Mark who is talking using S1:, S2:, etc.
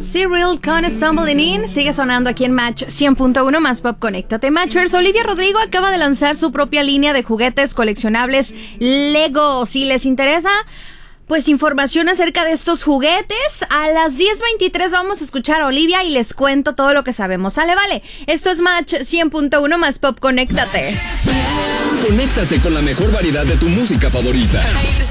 S1: Cyril con Stumbling In sigue sonando aquí en Match 100.1 más Pop. Conéctate, Matchers. Olivia Rodrigo acaba de lanzar su propia línea de juguetes coleccionables Lego. Si les interesa, pues información acerca de estos juguetes, a las 10:23 vamos a escuchar a Olivia y les cuento todo lo que sabemos. Sale, vale. Esto es Match 100.1 más Pop. Conéctate.
S2: Conéctate con la mejor variedad de tu música favorita.